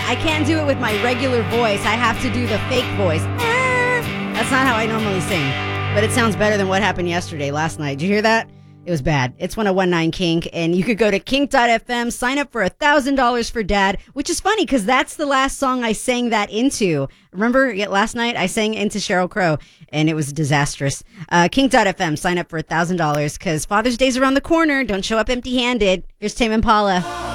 I can't do it with my regular voice. I have to do the fake voice. That's not how I normally sing. But it sounds better than what happened last night. Did you hear that? It was bad. It's 101.9 Kink, and you could go to kink.fm, sign up for $1,000 for Dad, which is funny because that's the last song I sang that into. Remember last night I sang into Sheryl Crow, and it was disastrous. Kink.fm, sign up for $1,000 because Father's Day's around the corner. Don't show up empty-handed. Here's Tame Impala.